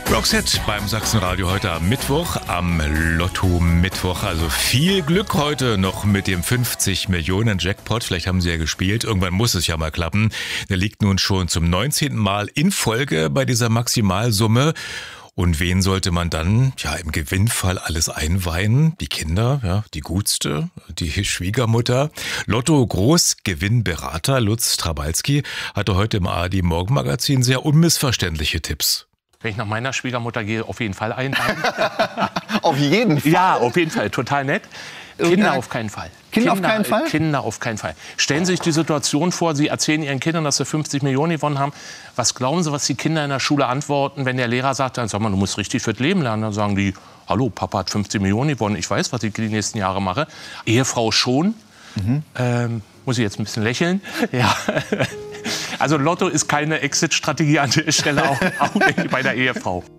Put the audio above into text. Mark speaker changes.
Speaker 1: Roxette beim Sachsenradio heute am Mittwoch, am Lotto-Mittwoch. Also viel Glück heute noch mit dem 50 Millionen Jackpot. Vielleicht haben Sie ja gespielt. Irgendwann muss es ja mal klappen. Der liegt nun schon zum 19. Mal in Folge bei dieser Maximalsumme. Und wen sollte man dann im Gewinnfall alles einweihen? Die Kinder, die Gutste, die Schwiegermutter. Lotto-Großgewinnberater Lutz Trabalski hatte heute im ARD Morgenmagazin sehr unmissverständliche Tipps.
Speaker 2: Wenn ich nach meiner Schwiegermutter gehe, auf jeden Fall einladen.
Speaker 3: Auf jeden Fall?
Speaker 2: Ja, auf jeden Fall. Total nett. Kinder auf keinen Fall.
Speaker 3: Kinder auf keinen Fall?
Speaker 2: Kinder auf keinen Fall. Stellen Sie sich die Situation vor, Sie erzählen Ihren Kindern, dass Sie 50 Millionen gewonnen haben. Was glauben Sie, was die Kinder in der Schule antworten, wenn der Lehrer sagt, dann sag mal, du musst richtig fürs Leben lernen. Dann sagen die, hallo, Papa hat 50 Millionen gewonnen, ich weiß, was ich die nächsten Jahre mache. Ehefrau schon. Muss ich jetzt ein bisschen lächeln? Ja. Also Lotto ist keine Exit-Strategie an der Stelle, auch nicht bei der Ehefrau.